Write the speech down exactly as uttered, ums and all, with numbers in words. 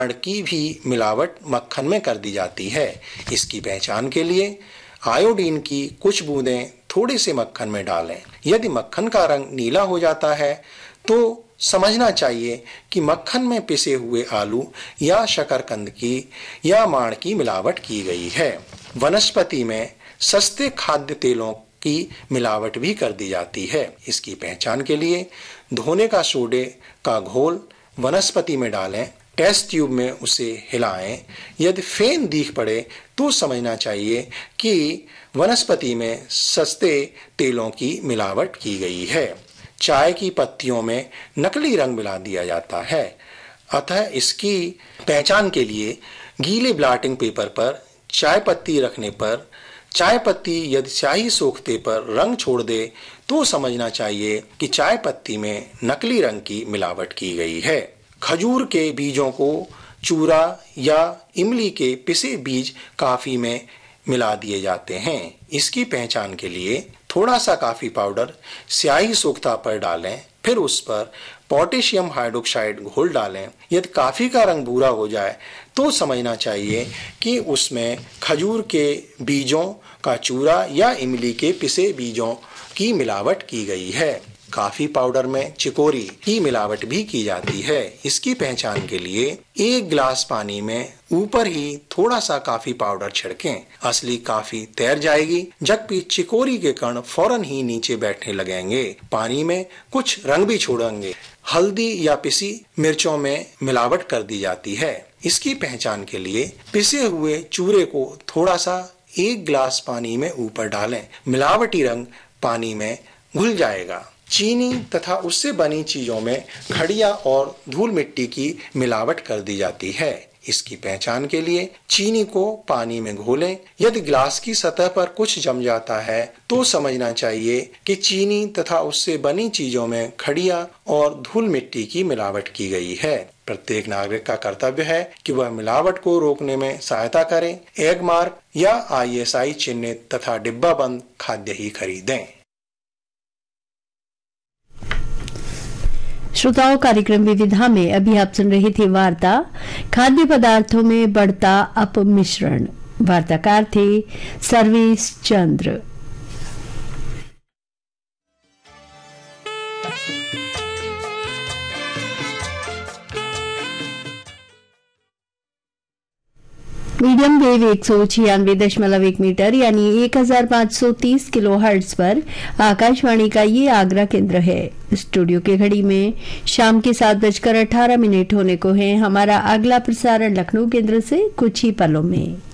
की भी मिलावट मक्खन में कर दी जाती है। इसकी पहचान के लिए आयोडीन की कुछ बूंदें थोड़े से मक्खन में डालें। यदि मक्खन का रंग नीला हो जाता है तो समझना चाहिए कि मक्खन में पिसे हुए आलू या शकरकंद की या माड़ की मिलावट की गई है। वनस्पति में सस्ते खाद्य तेलों की मिलावट भी कर दी जाती है। इसकी पहचान के लिए धोने का सोडे का घोल वनस्पति में डालें, टेस्ट ट्यूब में उसे हिलाएं। यदि फेन दिख पड़े तो समझना चाहिए कि वनस्पति में सस्ते तेलों की मिलावट की गई है। चाय की पत्तियों में नकली रंग मिला दिया जाता है, अतः इसकी पहचान के लिए गीले ब्लॉटिंग पेपर पर चाय पत्ती रखने पर चाय पत्ती यदि स्याही सोखते पर रंग छोड़ दे तो समझना चाहिए कि चाय पत्ती में नकली रंग की मिलावट की गई है। खजूर के बीजों को चूरा या इमली के पिसे बीज कॉफी में मिला दिए जाते हैं। इसकी पहचान के लिए थोड़ा सा कॉफी पाउडर स्याही सोखता पर डालें, फिर उस पर पोटेशियम हाइड्रोक्साइड घोल डालें। यदि कॉफी का रंग भूरा हो जाए तो समझना चाहिए कि उसमें खजूर के बीजों का चूरा या इमली के पिसे बीजों की मिलावट की गई है। कॉफी पाउडर में चिकोरी की मिलावट भी की जाती है। इसकी पहचान के लिए एक गिलास पानी में ऊपर ही थोड़ा सा कॉफी पाउडर छिड़कें। असली कॉफी तैर जाएगी जबकि चिकोरी के कण फौरन ही नीचे बैठने लगेंगे। पानी में कुछ रंग भी छोड़ेंगे। हल्दी या पिसी मिर्चों में मिलावट कर दी जाती है। इसकी पहचान के लिए पिसे हुए चूरे को थोड़ा सा एक गिलास पानी में ऊपर डालें। मिलावटी रंग पानी में घुल जाएगा। चीनी तथा उससे बनी चीजों में खड़िया और धूल मिट्टी की मिलावट कर दी जाती है। इसकी पहचान के लिए चीनी को पानी में घोलें। यदि गिलास की सतह पर कुछ जम जाता है तो समझना चाहिए कि चीनी तथा उससे बनी चीजों में खड़िया और धूल मिट्टी की मिलावट की गई है। प्रत्येक नागरिक का कर्तव्य है कि वह मिलावट को रोकने में सहायता करें। एग मार्क या आई एस आई चिन्हित तथा डिब्बा बंद खाद्य ही खरीदें। श्रोताओं, कार्यक्रम विविधा में अभी आप सुन रहे थे वार्ता खाद्य पदार्थों में बढ़ता अपमिश्रण। वार्ताकार थे सर्वेश चंद्र। मीडियम वेव एक सौ छियानवे दशमलव एक मीटर यानी एक हजार पाँच सौ तीस किलो हर्ट्ज पर आकाशवाणी का ये आगरा केंद्र है। स्टूडियो के घड़ी में शाम के सात बजकर अठारह मिनट होने को है। हमारा अगला प्रसारण लखनऊ केंद्र से कुछ ही पलों में।